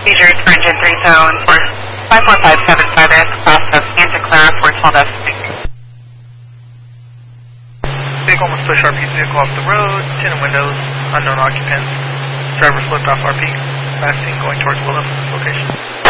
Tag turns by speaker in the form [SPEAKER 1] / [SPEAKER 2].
[SPEAKER 1] Seizures for engine 3 zone 54575 cross of Santa Clara 412 estimate.
[SPEAKER 2] Vehicle must push RP's vehicle off the road, tinted windows, unknown occupants. Driver slipped off RP. Last seen going towards Willow location.